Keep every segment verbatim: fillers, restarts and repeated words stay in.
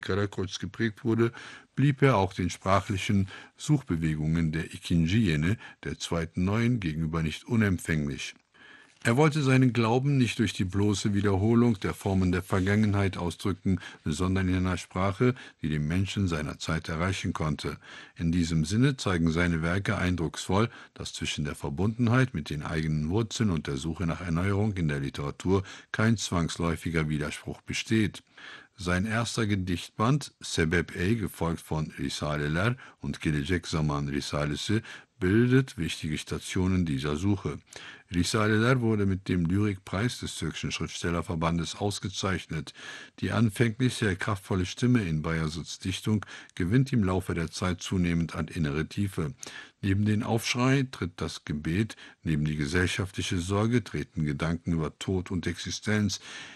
Karakoç geprägt wurde, blieb er auch den sprachlichen Suchbewegungen der ikinci Yeni, der zweiten Neuen, gegenüber nicht unempfänglich. Er wollte seinen Glauben nicht durch die bloße Wiederholung der Formen der Vergangenheit ausdrücken, sondern in einer Sprache, die den Menschen seiner Zeit erreichen konnte. In diesem Sinne zeigen seine Werke eindrucksvoll, dass zwischen der Verbundenheit mit den eigenen Wurzeln und der Suche nach Erneuerung in der Literatur kein zwangsläufiger Widerspruch besteht. Sein erster Gedichtband, Sebep-ey, gefolgt von Risaleler und Gelecek Zaman Risalesi, bildet wichtige Stationen dieser Suche. Risaleler wurde mit dem Lyrikpreis des türkischen Schriftstellerverbandes ausgezeichnet. Die anfänglich sehr kraftvolle Stimme in Bayazuts Dichtung gewinnt im Laufe der Zeit zunehmend an innere Tiefe. Neben den Aufschrei tritt das Gebet, neben die gesellschaftliche Sorge treten Gedanken über Tod und Existenz.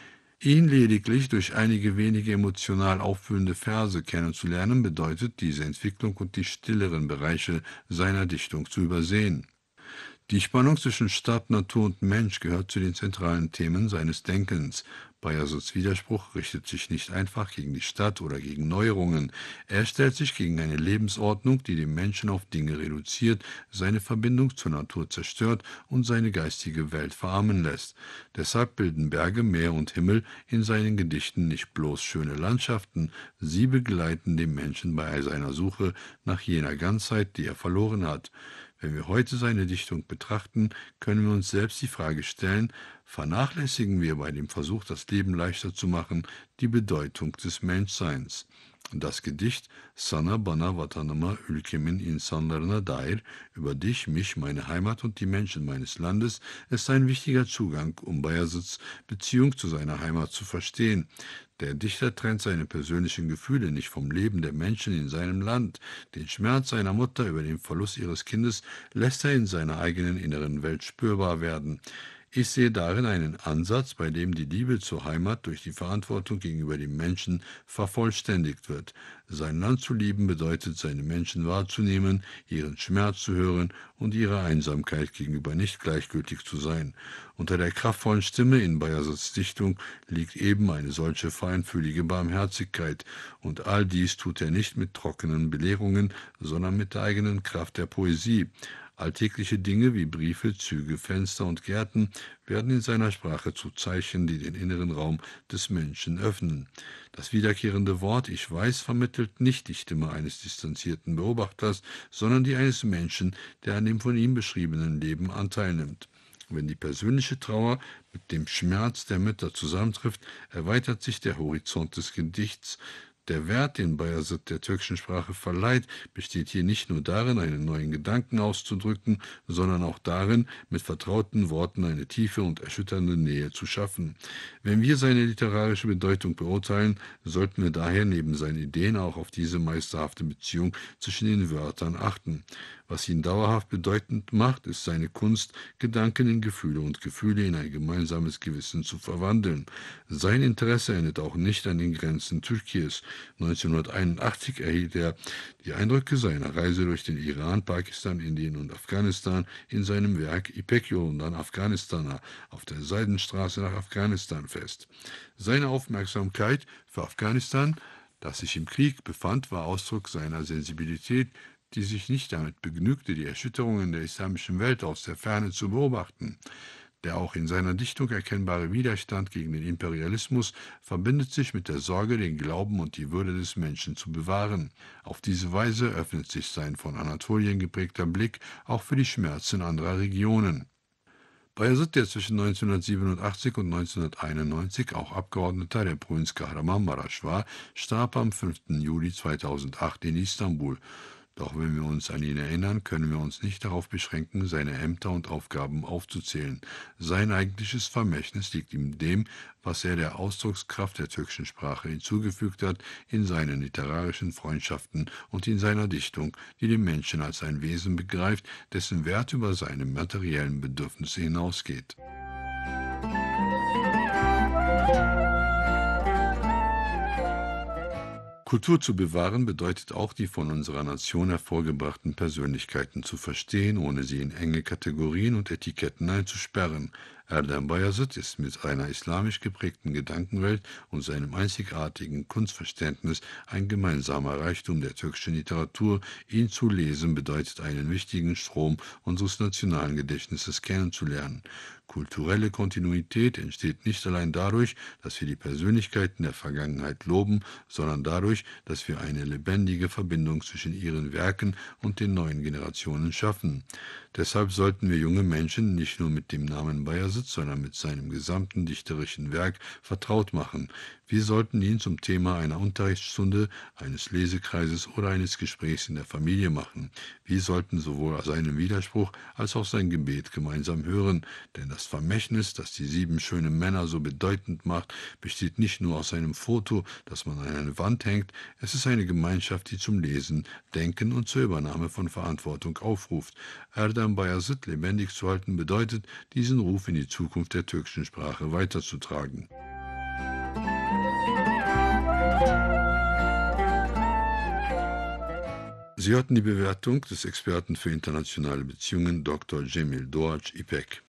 Ihn lediglich durch einige wenige emotional auffüllende Verse kennenzulernen, bedeutet, diese Entwicklung und die stilleren Bereiche seiner Dichtung zu übersehen. Die Spannung zwischen Stadt, Natur und Mensch gehört zu den zentralen Themen seines Denkens. Bayazuts Widerspruch richtet sich nicht einfach gegen die Stadt oder gegen Neuerungen. Er stellt sich gegen eine Lebensordnung, die den Menschen auf Dinge reduziert, seine Verbindung zur Natur zerstört und seine geistige Welt verarmen lässt. Deshalb bilden Berge, Meer und Himmel in seinen Gedichten nicht bloß schöne Landschaften, sie begleiten den Menschen bei seiner Suche nach jener Ganzheit, die er verloren hat. Wenn wir heute seine Dichtung betrachten, können wir uns selbst die Frage stellen, vernachlässigen wir bei dem Versuch, das Leben leichter zu machen, die Bedeutung des Menschseins. Das Gedicht Sana bana vatanıma ülkemin insanlarına dair über dich, mich, meine Heimat und die Menschen meines Landes ist ein wichtiger Zugang, um Bayazuts Beziehung zu seiner Heimat zu verstehen. Der Dichter trennt seine persönlichen Gefühle nicht vom Leben der Menschen in seinem Land. Den Schmerz seiner Mutter über den Verlust ihres Kindes lässt er in seiner eigenen inneren Welt spürbar werden. Ich sehe darin einen Ansatz, bei dem die Liebe zur Heimat durch die Verantwortung gegenüber dem Menschen vervollständigt wird. Sein Land zu lieben bedeutet, seine Menschen wahrzunehmen, ihren Schmerz zu hören und ihrer Einsamkeit gegenüber nicht gleichgültig zu sein. Unter der kraftvollen Stimme in Bayazuts Dichtung liegt eben eine solche feinfühlige Barmherzigkeit, und all dies tut er nicht mit trockenen Belehrungen, sondern mit der eigenen Kraft der Poesie. Alltägliche Dinge wie Briefe, Züge, Fenster und Gärten werden in seiner Sprache zu Zeichen, die den inneren Raum des Menschen öffnen. Das wiederkehrende Wort Ich weiß vermittelt nicht die Stimme eines distanzierten Beobachters, sondern die eines Menschen, der an dem von ihm beschriebenen Leben Anteil nimmt. Wenn die persönliche Trauer mit dem Schmerz der Mütter zusammentrifft, erweitert sich der Horizont des Gedichts. Der Wert, den Bayazıt der türkischen Sprache verleiht, besteht hier nicht nur darin, einen neuen Gedanken auszudrücken, sondern auch darin, mit vertrauten Worten eine tiefe und erschütternde Nähe zu schaffen. Wenn wir seine literarische Bedeutung beurteilen, sollten wir daher neben seinen Ideen auch auf diese meisterhafte Beziehung zwischen den Wörtern achten. Was ihn dauerhaft bedeutend macht, ist seine Kunst, Gedanken in Gefühle und Gefühle in ein gemeinsames Gewissen zu verwandeln. Sein Interesse endet auch nicht an den Grenzen Türkiens. neunzehnhunderteinundachtzig erhielt er die Eindrücke seiner Reise durch den Iran, Pakistan, Indien und Afghanistan in seinem Werk İpek Yolundan Afganistan'a auf der Seidenstraße nach Afghanistan fest. Seine Aufmerksamkeit für Afghanistan, das sich im Krieg befand, war Ausdruck seiner Sensibilität, die sich nicht damit begnügte, die Erschütterungen der islamischen Welt aus der Ferne zu beobachten. Der auch in seiner Dichtung erkennbare Widerstand gegen den Imperialismus verbindet sich mit der Sorge, den Glauben und die Würde des Menschen zu bewahren. Auf diese Weise öffnet sich sein von Anatolien geprägter Blick auch für die Schmerzen anderer Regionen. Bayazıt, der zwischen neunzehnhundertsiebenundachtzig und neunzehnhunderteinundneunzig auch Abgeordneter der Provinz Kahramanmaraş war, starb am fünften Juli zweitausendacht in Istanbul. Doch wenn wir uns an ihn erinnern, können wir uns nicht darauf beschränken, seine Ämter und Aufgaben aufzuzählen. Sein eigentliches Vermächtnis liegt in dem, was er der Ausdruckskraft der türkischen Sprache hinzugefügt hat, in seinen literarischen Freundschaften und in seiner Dichtung, die den Menschen als ein Wesen begreift, dessen Wert über seine materiellen Bedürfnisse hinausgeht. Kultur zu bewahren bedeutet auch, die von unserer Nation hervorgebrachten Persönlichkeiten zu verstehen, ohne sie in enge Kategorien und Etiketten einzusperren. Erdem Bayazıt ist mit einer islamisch geprägten Gedankenwelt und seinem einzigartigen Kunstverständnis ein gemeinsamer Reichtum der türkischen Literatur. Ihn zu lesen bedeutet, einen wichtigen Strom unseres nationalen Gedächtnisses kennenzulernen. Kulturelle Kontinuität entsteht nicht allein dadurch, dass wir die Persönlichkeiten der Vergangenheit loben, sondern dadurch, dass wir eine lebendige Verbindung zwischen ihren Werken und den neuen Generationen schaffen. Deshalb sollten wir junge Menschen nicht nur mit dem Namen Bayazıt, sondern mit seinem gesamten dichterischen Werk vertraut machen. Wir sollten ihn zum Thema einer Unterrichtsstunde, eines Lesekreises oder eines Gesprächs in der Familie machen. Wir sollten sowohl seinen Widerspruch als auch sein Gebet gemeinsam hören, denn das Vermächtnis, das die sieben schönen Männer so bedeutend macht, besteht nicht nur aus einem Foto, das man an eine Wand hängt, es ist eine Gemeinschaft, die zum Lesen, Denken und zur Übernahme von Verantwortung aufruft. Erdem Bayazıt lebendig zu halten bedeutet, diesen Ruf in die Zukunft der türkischen Sprache weiterzutragen. Sie hörten die Bewertung des Experten für internationale Beziehungen Doktor Cemil Doğaç İpek.